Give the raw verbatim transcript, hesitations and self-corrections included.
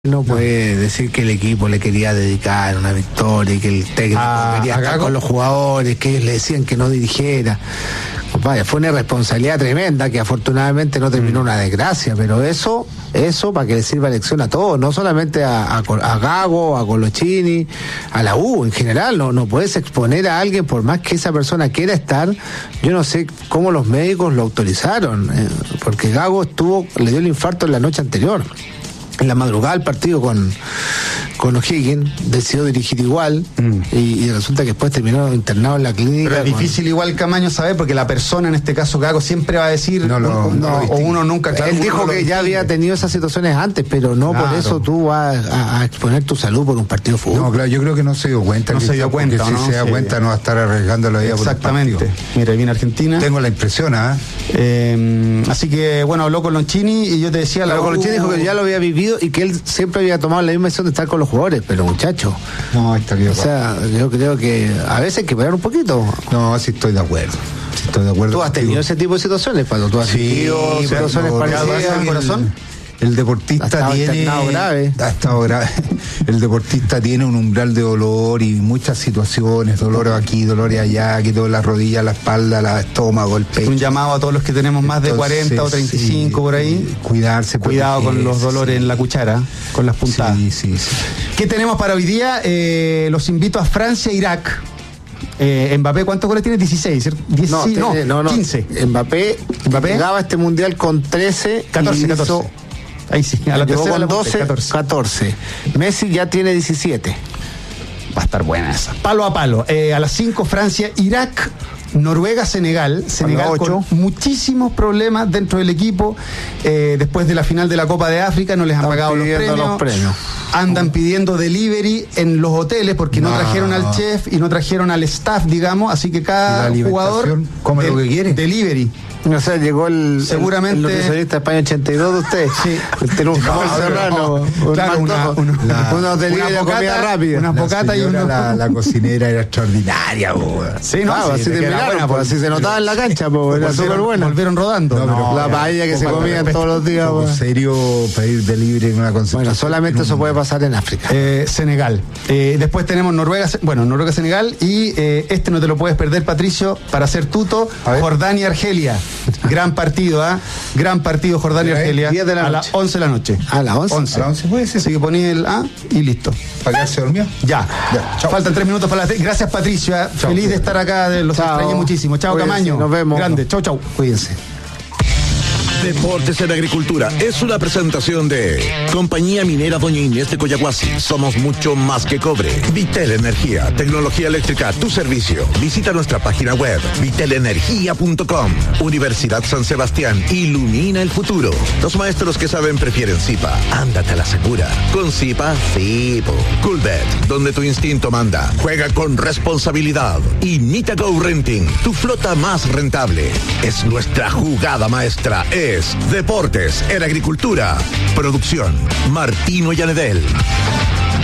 No puede decir que el equipo le quería dedicar una victoria y que el técnico Ah, quería estar acá con los jugadores, que ellos le decían que no dirigiera. Vaya, fue una irresponsabilidad tremenda que afortunadamente no terminó una desgracia, pero eso, eso para que le sirva lección a todos, no solamente a, a, a Gago, a Colochini, a la U en general. No, no puedes exponer a alguien por más que esa persona quiera estar. Yo no sé cómo los médicos lo autorizaron, eh, porque Gago estuvo, le dio el infarto en la noche anterior. En la madrugada del partido con, con O'Higgins, decidió dirigir igual, mm. y, y resulta que después terminó internado en la clínica. Pero es con... difícil igual, Camaño, saber, porque la persona, en este caso Gago, siempre va a decir, no, lo, no, no, o uno nunca... Claro, él uno dijo no que ya había tenido esas situaciones antes, pero no claro. por eso tú vas a, a exponer tu salud por un partido de fútbol. No, claro, yo creo que no se dio cuenta. No se dio cuenta, si ¿no? se da sí. cuenta no va a estar arriesgando la vida por un partido. Exactamente. Mira, viene Argentina. Tengo la impresión, ¿ah? ¿eh? Eh, así que, bueno, habló con Lonchini y yo te decía... Pero la Colochini dijo que ya lo había vivido y que él siempre había tomado la misma decisión de estar con los jugadores, pero muchacho, no, está bien. O sea, yo creo que a veces hay que parar un poquito. No, sí estoy de acuerdo. Sí estoy de acuerdo. ¿Tú has tenido ese tipo de situaciones, Pablo? ¿Tú has sí, tenido situaciones parecidas al corazón? El deportista ha tiene grave. ha estado grave. El deportista tiene un umbral de dolor y muchas situaciones, dolores aquí, dolores allá, que todo la rodilla, la espalda, el estómago, el pecho. Un llamado a todos los que tenemos más de Entonces, cuarenta o treinta y cinco sí, por ahí. Cuidarse, cuidado con los dolores sí. en la cuchara, con las puntadas. Sí, sí, sí. ¿Qué tenemos para hoy día? Eh, los invito a Francia, Irak. Eh, Mbappé, ¿cuántos goles tiene? dieciséis. diez, no, sí, tiene, no, no, no, quince. Mbappé, Mbappé llegaba a este mundial con trece, catorce, catorce. Ahí sí, a la llegó con doce, catorce. catorce. Messi ya tiene diecisiete. Va a estar buena esa. Palo a palo. Eh, a las cinco, Francia, Irak, Noruega, Senegal. Senegal con muchísimos problemas dentro del equipo. Eh, después de la final de la Copa de África no les han Están pagado los premios. los premios. Andan pidiendo delivery en los hoteles porque no, no trajeron al chef y no trajeron al staff, digamos. Así que cada jugador come lo que quiere. Delivery. O sea, llegó el, seguramente el, el nutricionista España ochenta y dos de usted. Sí. Tiene un jamón no, serrano, un claro, una, una, la, unos delirios de comida rápida. Unas bocatas y unos... La, la cocinera era extraordinaria, bo. Sí, no, claro, sí, así terminaron, buena, pues, así se notaba en la cancha, pues, era súper buena. Volvieron rodando. No, no, la paella que se comían todos los días. En serio, pedir delivery en una concentración. Bueno, solamente eso puede pasar en África. Eh, Senegal. Eh, después tenemos Noruega, bueno, Noruega, Senegal, y eh, este no te lo puedes perder, Patricio, para ser tuto, Jordania, Argelia. Gran partido. Partido, ¿eh? Gran partido Jordania y Argelia de la a las once de la noche. A las once. once. A las once puede ser. Así que poní el A y listo. ¿Para qué se durmió? Ya. ya. Faltan tres minutos para las tres. Gracias, Patricio. ¿eh? Chau, Feliz de estar acá. Los chau. extrañé muchísimo. Chao, Camaño. Nos vemos. Grande. Chau, chau. Cuídense. Deportes en Agricultura es una presentación de Compañía Minera Doña Inés de Coyahuasi. Somos mucho más que cobre. Vitel Energía, tecnología eléctrica, tu servicio. Visita nuestra página web vitel energía punto com. Universidad San Sebastián, ilumina el futuro. Los maestros que saben prefieren Zipa. Ándate a la segura. Con Zipa, sí. Coolbet, donde tu instinto manda. Juega con responsabilidad. Y Mitago Renting, tu flota más rentable. Es nuestra jugada maestra. Es Deportes en Agricultura. Producción Martino Yanedel.